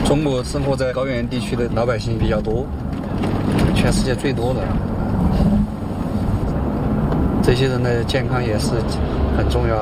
中国生活在高原地区的老百姓比较多，全世界最多的。这些人的健康也是很重要。